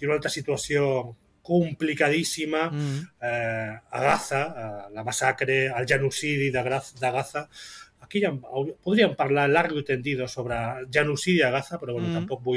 i una altra situació complicadíssima a Gaza, la massacre, el genocidi de Gaza. Aquí ja podríem parlar largo i tendido sobre genocidi a Gaza, però bueno, tampoc vull